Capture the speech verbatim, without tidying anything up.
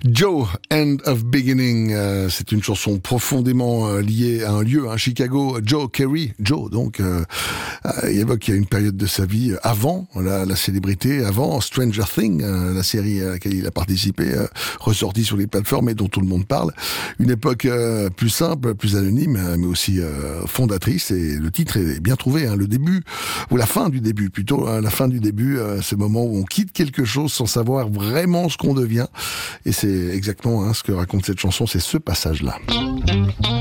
Joe, End of Beginning, euh, c'est une chanson profondément euh, liée à un lieu, à Chicago. Joe Carey, Joe donc, euh, euh, il évoque une période de sa vie avant la, la célébrité, avant Stranger Things, euh, la série à laquelle il a participé, euh, ressortie sur les plateformes et dont tout le monde parle. Une époque euh, plus simple, plus anonyme, mais aussi euh, fondatrice. Et le titre est bien trouvé, hein, le début, ou la fin du début plutôt, hein, la fin du début, euh, ce moment où on quitte quelque chose sans savoir vraiment ce qu'on devient. Et c'est exactement hein, ce que raconte cette chanson, c'est ce passage-là.